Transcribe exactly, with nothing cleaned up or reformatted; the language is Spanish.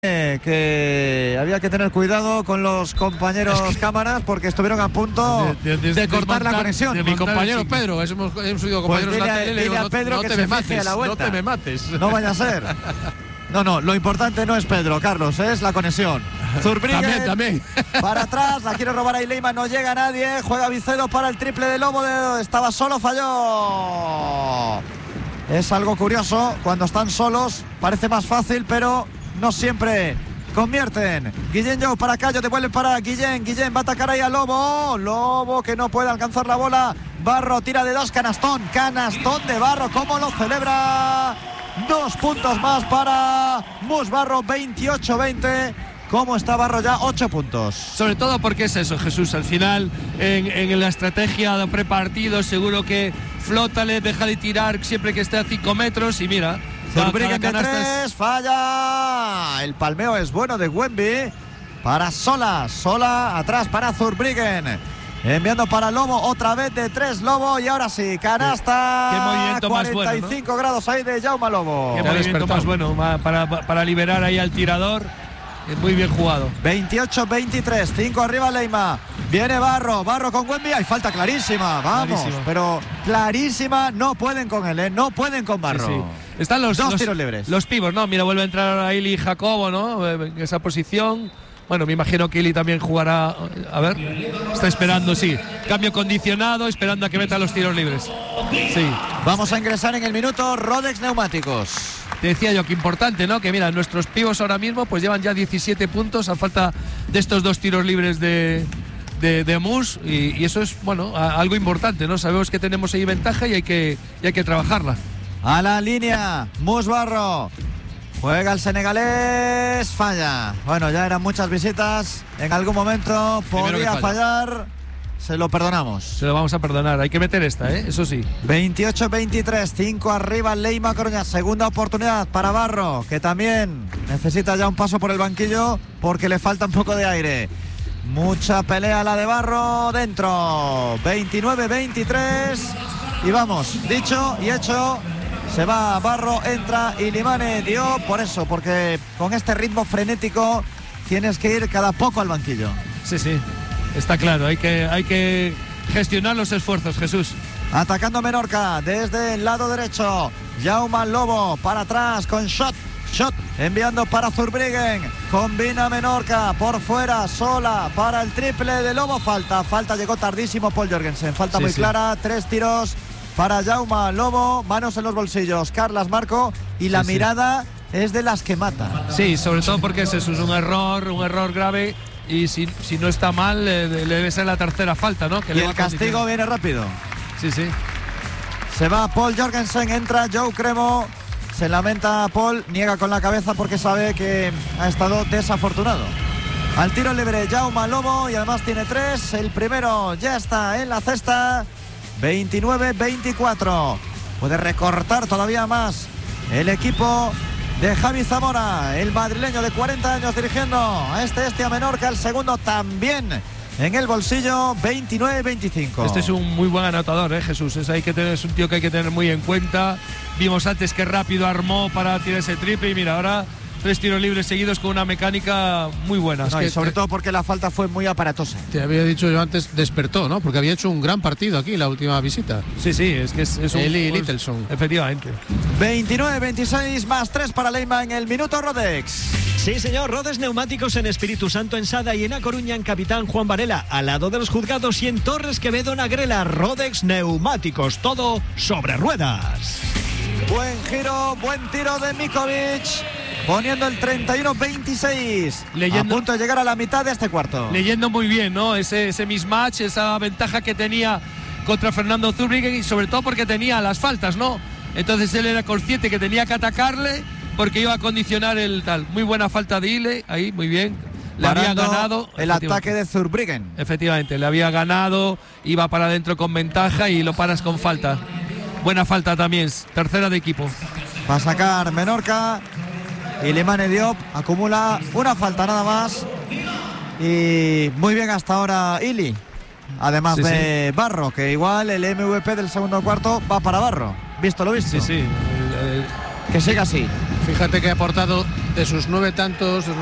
que había que tener cuidado con los compañeros es que... cámaras porque estuvieron a punto de, de, de, de cortar desmontar, la conexión. De mi compañero Pedro, hemos, hemos sido compañeros pues de la tele. Dile a Pedro no, no que te se me mates, la vuelta. No te me mates. No vaya a ser. No, no, lo importante no es Pedro, Carlos, es la conexión. Zurbriggen, también, también. Para atrás, la quiere robar ahí Leyma, no llega nadie. Juega Vicedo para el triple de Lobo, de, estaba solo, falló. Es algo curioso, cuando están solos parece más fácil, pero no siempre convierten. Guillén Jou para Cayo, devuelve para Guillén. Guillén va a atacar ahí a Lobo. Lobo que no puede alcanzar la bola. Barro tira de dos, canastón. Canastón de Barro, ¿cómo lo celebra? Dos puntos más para Mus Barro, veintiocho veinte. ¿Cómo está Barro ya? Ocho puntos. Sobre todo porque es eso, Jesús. Al final, en, en la estrategia de prepartido, seguro que flótale, deja de tirar siempre que esté a cinco metros y mira. Zurbriggen de tres, falla. El palmeo es bueno de Wemby. Para Sola, Sola atrás para Zurbriggen. Enviando para Lobo, otra vez de tres Lobo y ahora sí, canasta. Qué movimiento cuarenta y cinco más bueno, ¿no? grados ahí de Jaume Lobo. Qué movimiento más bueno para, para liberar ahí al tirador. Muy bien jugado. veintiocho veintitrés, cinco arriba Leyma. Viene Barro, Barro con Wemby. Hay falta clarísima, vamos. Clarísima. Pero clarísima, no pueden con él, ¿eh? No pueden con Barro. Sí, sí. Están los dos los, tiros libres. Los pivos, ¿no? Mira, vuelve a entrar ahí Ili Jacobo, ¿no? En esa posición. Bueno, me imagino que Ili también jugará. A ver, está esperando, sí. Cambio condicionado, esperando a que meta los tiros libres. Sí. Vamos a ingresar en el minuto Rodex Neumáticos. Te decía yo que importante, ¿no? Que mira, nuestros pivos ahora mismo pues llevan ya diecisiete puntos a falta de estos dos tiros libres de, de, de Mus y, y eso es, bueno, a, algo importante, ¿no? Sabemos que tenemos ahí ventaja y hay que, y hay que trabajarla. A la línea, Mus Barro. Juega el senegalés, falla. Bueno, ya eran muchas visitas. En algún momento podría fallar. Se lo perdonamos. Se lo vamos a perdonar. Hay que meter esta, ¿eh? Eso sí. veintiocho veintitrés, cinco arriba Leyma Coruña. Segunda oportunidad para Barro, que también necesita ya un paso por el banquillo porque le falta un poco de aire. Mucha pelea la de Barro dentro. veintinueve veintitrés. Y vamos, dicho y hecho. Se va Barro, entra Ilimane Diop. Por eso, porque con este ritmo frenético tienes que ir cada poco al banquillo. Sí, sí. Está claro, hay que, hay que gestionar los esfuerzos, Jesús. Atacando Menorca desde el lado derecho. Jaume Lobo para atrás con shot. Shot enviando para Zurbriggen. Combina Menorca por fuera. Sola para el triple de Lobo. Falta, falta, llegó tardísimo Paul Jorgensen. Falta sí, muy sí. clara. Tres tiros para Jaume Lobo. Manos en los bolsillos. Carlas Marco. Y la sí, mirada sí. es de las que mata. Sí, sobre todo porque es eso, es un error, un error grave. Y si, si no está mal, le, le debe ser la tercera falta, ¿no? Que y le el castigo viene rápido. Sí, sí. Se va Paul Jorgensen, entra Joe Cremo. Se lamenta Paul, niega con la cabeza porque sabe que ha estado desafortunado. Al tiro libre Jaume Lobo y además tiene tres. El primero ya está en la cesta. veintinueve veinticuatro. Puede recortar todavía más el equipo de Javi Zamora, el madrileño de cuarenta años dirigiendo a este Estia Menorca, el segundo también en el bolsillo, veintinueve veinticinco. Este es un muy buen anotador, ¿eh, Jesús? Es, hay que tener, es un tío que hay que tener muy en cuenta. Vimos antes que rápido armó para tirar ese triple y mira, ahora tres tiros libres seguidos con una mecánica muy buena. No, es que, y sobre todo porque la falta fue muy aparatosa. Te había dicho yo antes, despertó, ¿no? Porque había hecho un gran partido aquí la última visita. Sí, sí, es que es, es un... Eli Littleson. Efectivamente. veintinueve veintiséis más tres para Leyma en el minuto Rodex. Sí, señor, Rodex Neumáticos en Espíritu Santo en Sada y en A Coruña en Capitán Juan Varela, al lado de los juzgados y en Torres Quevedo en Agrela. Rodex Neumáticos, todo sobre ruedas. Buen giro, buen tiro de Mikovic, poniendo el treinta y uno veintiséis. Leyendo, a punto de llegar a la mitad de este cuarto. Leyendo muy bien, ¿no? Ese, ese mismatch, esa ventaja que tenía contra Fernando Zurbriggen y sobre todo porque tenía las faltas, ¿no? Entonces él era consciente que tenía que atacarle porque iba a condicionar el tal. Muy buena falta de Ile, ahí, muy bien. Le había ganado el ataque de Zurbriggen. Efectivamente, le había ganado, iba para adentro con ventaja y lo paras con falta. Buena falta también, tercera de equipo. Va a sacar Menorca. Ilimane Diop acumula una falta nada más. Y muy bien hasta ahora Ili. Además sí, de sí. Barro, que igual el M V P del segundo cuarto va para Barro. Visto lo visto. Sí, sí. Que siga así. Fíjate que ha aportado de sus nueve tantos,